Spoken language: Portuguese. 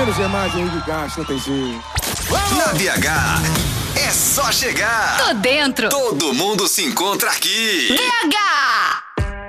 Menos é mais, Henrique Castro, não tem jeito. Vamos! Na BH, é só chegar. Tô dentro. Todo mundo se encontra aqui. BH!